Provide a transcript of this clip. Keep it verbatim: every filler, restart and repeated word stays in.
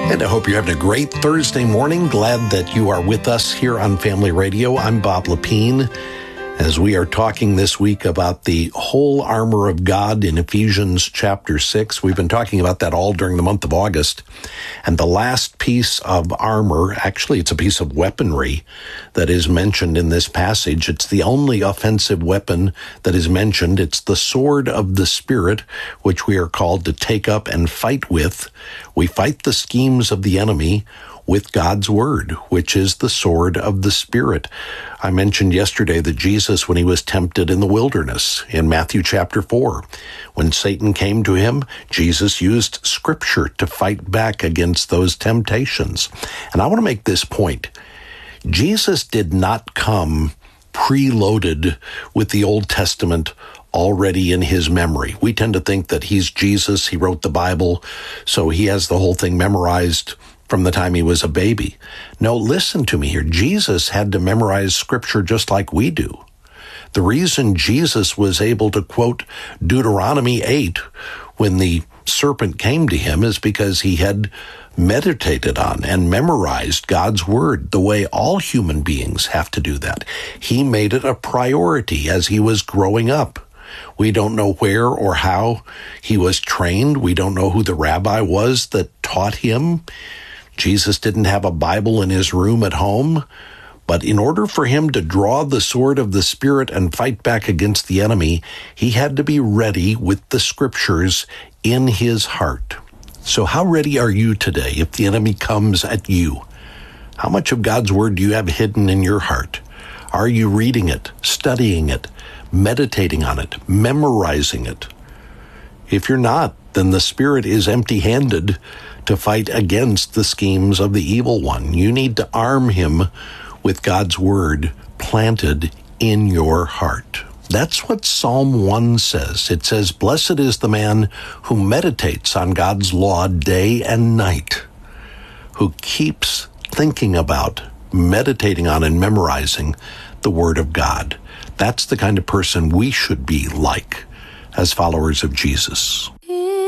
And I hope you're having a great Thursday morning. Glad that you are with us here on Family Radio. I'm Bob Lepine, as we are talking this week about the whole armor of God in Ephesians chapter six. We've been talking about that all during the month of August. And the last piece of armor, actually it's a piece of weaponry that is mentioned in this passage. It's the only offensive weapon that is mentioned. It's the sword of the Spirit, which we are called to take up and fight with. We fight the schemes of the enemy with God's word, which is the sword of the Spirit. I mentioned yesterday that Jesus, when he was tempted in the wilderness in Matthew chapter four, when Satan came to him, Jesus used Scripture to fight back against those temptations. And I want to make this point. Jesus did not come preloaded with the Old Testament already in his memory. We tend to think that he's Jesus, he wrote the Bible, so he has the whole thing memorized from the time he was a baby. No, listen to me here. Jesus had to memorize Scripture just like we do. The reason Jesus was able to quote Deuteronomy eight when the serpent came to him is because he had meditated on and memorized God's word the way all human beings have to do that. He made it a priority as he was growing up. We don't know where or how he was trained. We don't know who the rabbi was that taught him. Jesus didn't have a Bible in his room at home, but in order for him to draw the sword of the Spirit and fight back against the enemy, he had to be ready with the Scriptures in his heart. So how ready are you today if the enemy comes at you? How much of God's word do you have hidden in your heart? Are you reading it, studying it, meditating on it, memorizing it? If you're not, then the Spirit is empty-handed to fight against the schemes of the evil one. You need to arm him with God's word planted in your heart. That's what Psalm one says. It says, "Blessed is the man who meditates on God's law day and night," who keeps thinking about, meditating on, and memorizing the word of God. That's the kind of person we should be like as followers of Jesus.